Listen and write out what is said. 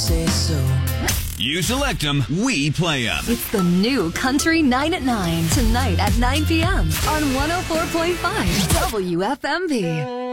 say so. You select them, we play them. It's the new Country 9 at 9. Tonight at 9 p.m. on 104.5 WFMP.